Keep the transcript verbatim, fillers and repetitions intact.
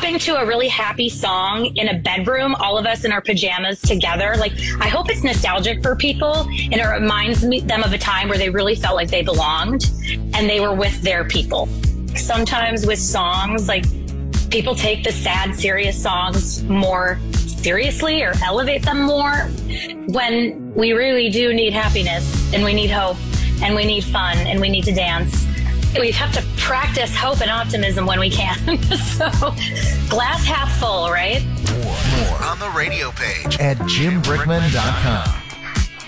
bopping to a really happy song in a bedroom, all of us in our pajamas together. Like, I hope it's nostalgic for people and it reminds me, them of a time where they really felt like they belonged and they were with their people. Sometimes with songs, like, people take the sad, serious songs more seriously or elevate them more when we really do need happiness and we need hope and we need fun and we need to dance. We have to practice hope and optimism when we can. So, glass half full, right? More, more on the radio page at jim brickman dot com.